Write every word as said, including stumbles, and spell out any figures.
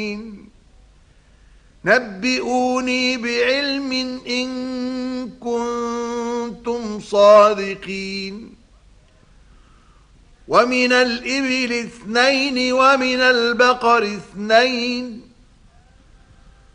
نبئوني بعلم إن كنتم صادقين ومن الإبل اثنين ومن البقر اثنين